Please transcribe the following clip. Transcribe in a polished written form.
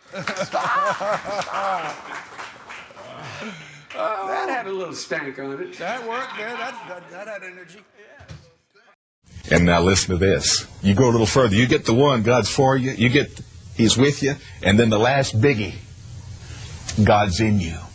That had a little stank on it. That worked there. That had energy. And now listen to this. You go a little further. You get the one, God's for you. You get, He's with you. And then the last biggie, God's in you.